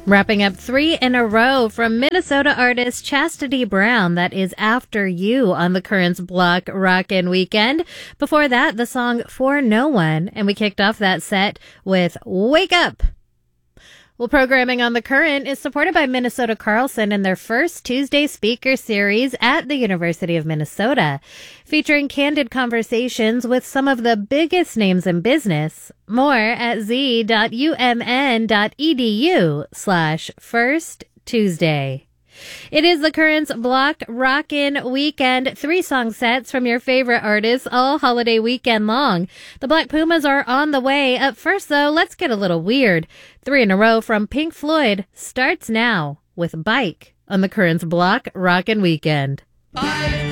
Wrapping up 3 in a row from Minnesota artist Chastity Brown. That is After You on the Currents Block Rockin' Weekend. Before that, the song For No One. And we kicked off that set with Wake Up. Well, programming on The Current is supported by Minnesota Carlson and their first Tuesday speaker series at the University of Minnesota, featuring candid conversations with some of the biggest names in business. More at z.umn.edu/First Tuesday. It is the Currents Block Rockin' Weekend. 3 song sets from your favorite artists all holiday weekend long. The Black Pumas are on the way. Up first, though, let's get a little weird. 3 in a row from Pink Floyd starts now with Bike on the Currents Block Rockin' Weekend.